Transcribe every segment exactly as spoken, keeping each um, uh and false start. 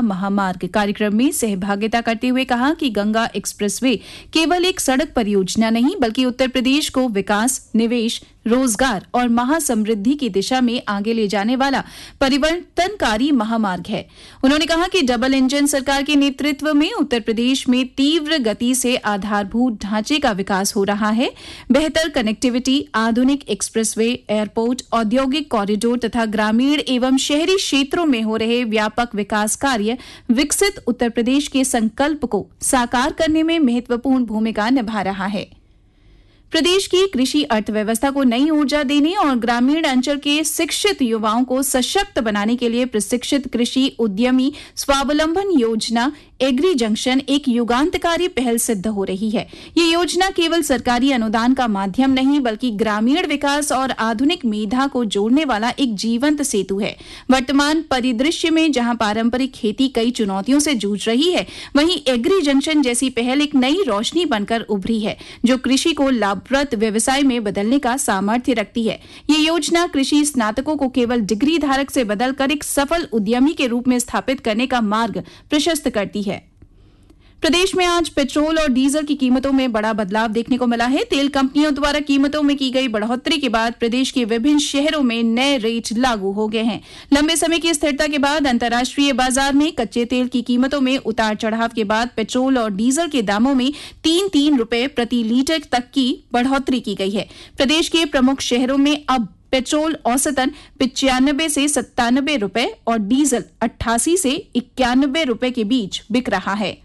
महामार्ग कार्यक्रम में सहभागिता करते हुए कहा कि गंगा एक्सप्रेसवे केवल एक सड़क परियोजना नहीं बल्कि उत्तर प्रदेश को विकास, निवेश, रोजगार और महासमृद्धि की दिशा में आगे ले जाने वाला परिवर्तनकारी महामार्ग है। उन्होंने कहा कि डबल इंजन सरकार के नेतृत्व में उत्तर प्रदेश में तीव्र गति से आधारभूत ढांचे का विकास हो रहा है। बेहतर कनेक्टिविटी, आधुनिक एक्सप्रेसवे, एयरपोर्ट, औद्योगिक कॉरिडोर तथा ग्रामीण एवं शहरी क्षेत्रों में हो रहे व्यापक विकास कार्य विकसित उत्तर प्रदेश के संकल्प को साकार करने में महत्वपूर्ण भूमिका निभा रहा है। प्रदेश की कृषि अर्थव्यवस्था को नई ऊर्जा देने और ग्रामीण अंचल के शिक्षित युवाओं को सशक्त बनाने के लिए प्रशिक्षित कृषि उद्यमी स्वावलंबन योजना एग्री जंक्शन एक युगांतकारी पहल सिद्ध हो रही है। ये योजना केवल सरकारी अनुदान का माध्यम नहीं बल्कि ग्रामीण विकास और आधुनिक मेधा को जोड़ने वाला एक जीवंत सेतु है। वर्तमान परिदृश्य में जहां पारंपरिक खेती कई चुनौतियों से जूझ रही है, वहीं एग्री जंक्शन जैसी पहल एक नई रोशनी बनकर उभरी है जो कृषि को लाभप्रद व्यवसाय में बदलने का सामर्थ्य रखती है। ये योजना कृषि स्नातकों को केवल डिग्री धारक से बदलकर एक सफल उद्यमी के रूप में स्थापित करने का मार्ग प्रशस्त करती है। प्रदेश में आज पेट्रोल और डीजल की कीमतों में बड़ा बदलाव देखने को मिला है। तेल कंपनियों द्वारा कीमतों में की गई बढ़ोतरी के बाद प्रदेश के विभिन्न शहरों में नए रेट लागू हो गए हैं। लंबे समय की स्थिरता के बाद अंतर्राष्ट्रीय बाजार में कच्चे तेल की कीमतों में उतार चढ़ाव के बाद पेट्रोल और डीजल के दामों में तीन तीन रुपए प्रति लीटर तक की बढ़ोतरी की गई है। प्रदेश के प्रमुख शहरों में अब पेट्रोल औसतन पिचानबे से सत्तानबे रुपए और डीजल अट्ठासी से इक्यानबे रुपए के बीच बिक रहा है।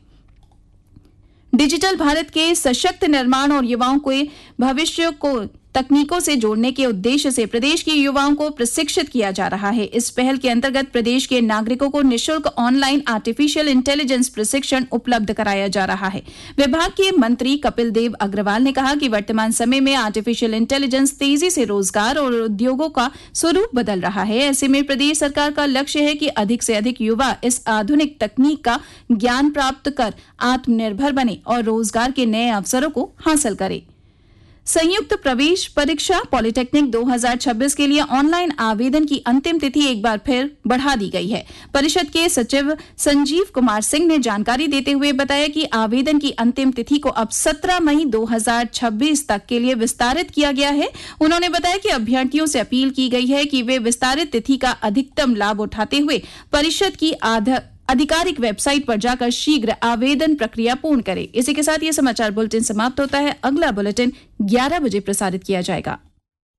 डिजिटल भारत के सशक्त निर्माण और युवाओं के भविष्य को तकनीकों से जोड़ने के उद्देश्य से प्रदेश के युवाओं को प्रशिक्षित किया जा रहा है। इस पहल के अंतर्गत प्रदेश के नागरिकों को निशुल्क ऑनलाइन आर्टिफिशियल इंटेलिजेंस प्रशिक्षण उपलब्ध कराया जा रहा है। विभाग के मंत्री कपिल देव अग्रवाल ने कहा कि वर्तमान समय में आर्टिफिशियल इंटेलिजेंस तेजी से रोजगार और उद्योगों का स्वरूप बदल रहा है। ऐसे में प्रदेश सरकार का लक्ष्य है कि अधिक से अधिक युवा इस आधुनिक तकनीक का ज्ञान प्राप्त कर आत्मनिर्भर बने और रोजगार के नए अवसरों को हासिल करे। संयुक्त प्रवेश परीक्षा पॉलिटेक्निक दो हज़ार छब्बीस के लिए ऑनलाइन आवेदन की अंतिम तिथि एक बार फिर बढ़ा दी गई है। परिषद के सचिव संजीव कुमार सिंह ने जानकारी देते हुए बताया कि आवेदन की अंतिम तिथि को अब सत्रह मई दो हज़ार छब्बीस तक के लिए विस्तारित किया गया है। उन्होंने बताया कि अभ्यर्थियों से अपील की गई है कि वे विस्तारित तिथि का अधिकतम लाभ उठाते हुए परिषद की आधार आधिकारिक वेबसाइट पर जाकर शीघ्र आवेदन प्रक्रिया पूर्ण करें। इसी के साथ ये समाचार बुलेटिन समाप्त होता है। अगला बुलेटिन ग्यारह बजे प्रसारित किया जाएगा।